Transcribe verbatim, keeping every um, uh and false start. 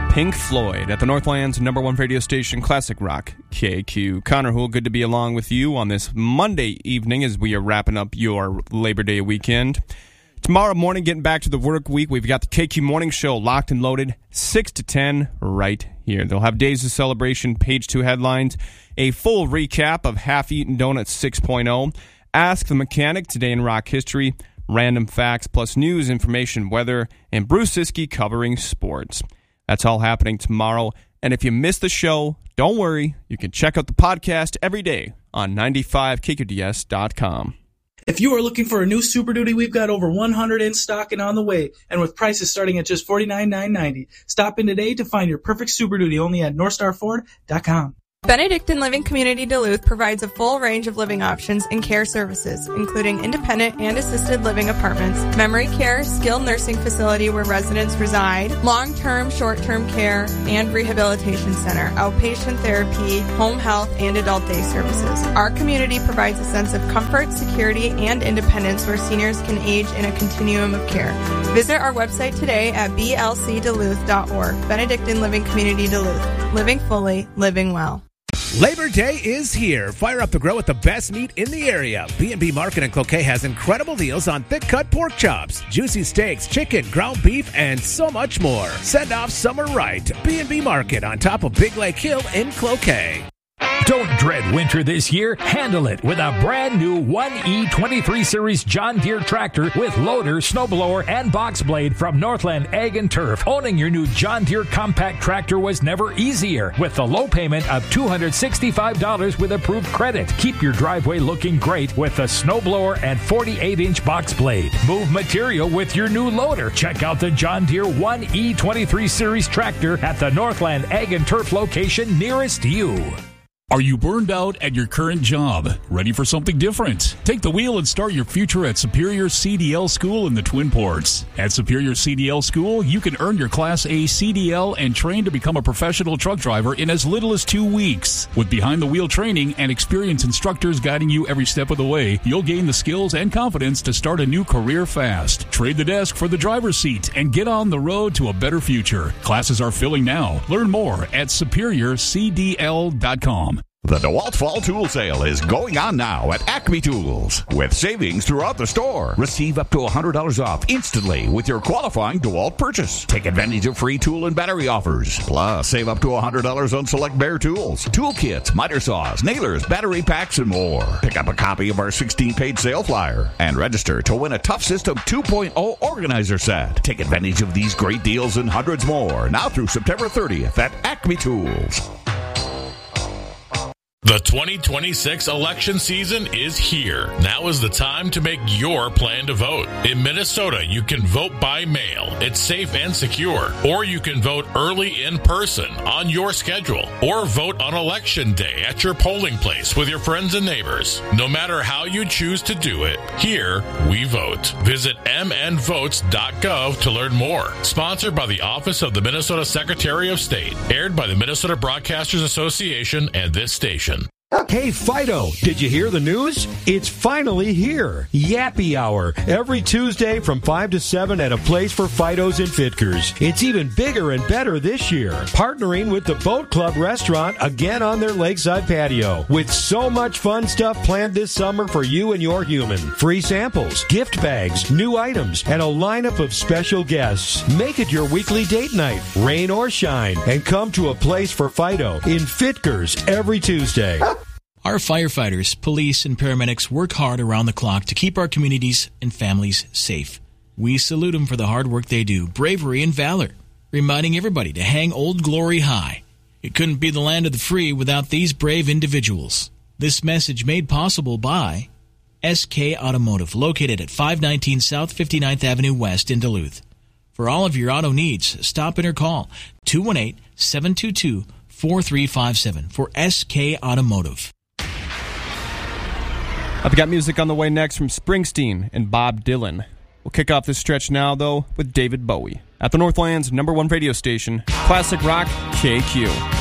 Pink Floyd at the Northland's number one radio station, Classic Rock, K Q. Connor Hool, good to be along with you on this Monday evening as we are wrapping up your Labor Day weekend. Tomorrow morning, getting back to the work week, we've got the K Q Morning Show locked and loaded, six to ten, right here. They'll have Days of Celebration, page two headlines, a full recap of Half-Eaten Donuts six point oh, Ask the Mechanic, Today in Rock History, random facts, plus news, information, weather, and Bruce Siskey covering sports. That's all happening tomorrow. And if you missed the show, don't worry. You can check out the podcast every day on ninety-five K Q D S dot com. If you are looking for a new Super Duty, we've got over one hundred in stock and on the way. And with prices starting at just forty-nine thousand nine hundred ninety dollars. Stop in today to find your perfect Super Duty only at north star ford dot com. Benedictine Living Community Duluth provides a full range of living options and care services, including independent and assisted living apartments, memory care, skilled nursing facility where residents reside, long-term, short-term care, and rehabilitation center, outpatient therapy, home health, and adult day services. Our community provides a sense of comfort, security, and independence where seniors can age in a continuum of care. Visit our website today at b l c duluth dot org. Benedictine Living Community Duluth. Living fully, living well. Labor Day is here. Fire up the grill with the best meat in the area. B and B Market in Cloquet has incredible deals on thick-cut pork chops, juicy steaks, chicken, ground beef, and so much more. Send off summer right. B and B Market on top of Big Lake Hill in Cloquet. Don't dread winter this year. Handle it with a brand new one E twenty-three Series John Deere tractor with loader, snowblower, and box blade from Northland Ag and Turf. Owning your new John Deere compact tractor was never easier with the low payment of two hundred sixty-five dollars with approved credit. Keep your driveway looking great with the snowblower and forty-eight inch box blade. Move material with your new loader. Check out the John Deere one E twenty-three Series tractor at the Northland Ag and Turf location nearest you. Are you burned out at your current job? Ready for something different? Take the wheel and start your future at Superior C D L School in the Twin Ports. At Superior C D L School, you can earn your Class A C D L and train to become a professional truck driver in as little as two weeks. With behind-the-wheel training and experienced instructors guiding you every step of the way, you'll gain the skills and confidence to start a new career fast. Trade the desk for the driver's seat and get on the road to a better future. Classes are filling now. Learn more at superior c d l dot com. The DeWalt Fall Tool Sale is going on now at Acme Tools with savings throughout the store. Receive up to one hundred dollars off instantly with your qualifying DeWalt purchase. Take advantage of free tool and battery offers. Plus, save up to one hundred dollars on select Bear tools, tool kits, miter saws, nailers, battery packs, and more. Pick up a copy of our sixteen-page sale flyer and register to win a Tough System two point oh organizer set. Take advantage of these great deals and hundreds more now through September thirtieth at Acme Tools. The twenty twenty-six election season is here. Now is the time to make your plan to vote. In Minnesota, you can vote by mail. It's safe and secure. Or you can vote early in person on your schedule. Or vote on election day at your polling place with your friends and neighbors. No matter how you choose to do it, here we vote. Visit m n votes dot gov to learn more. Sponsored by the Office of the Minnesota Secretary of State. Aired by the Minnesota Broadcasters Association and this station. Hey, Fido, did you hear the news? It's finally here. Yappy Hour, every Tuesday from five to seven at a place for Fidos and Fitkers. It's even bigger and better this year. Partnering with the Boat Club restaurant again on their lakeside patio. With so much fun stuff planned this summer for you and your human. Free samples, gift bags, new items, and a lineup of special guests. Make it your weekly date night, rain or shine, and come to a place for Fido in Fitkers every Tuesday. Our firefighters, police, and paramedics work hard around the clock to keep our communities and families safe. We salute them for the hard work they do, bravery, and valor, reminding everybody to hang Old Glory high. It couldn't be the land of the free without these brave individuals. This message made possible by S K Automotive, located at five nineteen South fifty-ninth Avenue West in Duluth. For all of your auto needs, stop in or call two one eight, seven two two, four three five seven for S K Automotive. I've got music on the way next from Springsteen and Bob Dylan. We'll kick off this stretch now, though, with David Bowie at the Northland's number one radio station, Classic Rock K Q.